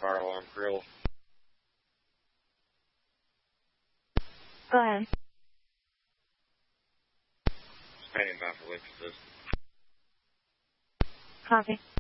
fire alarm grill. Go ahead. Standing by for witnesses. Copy.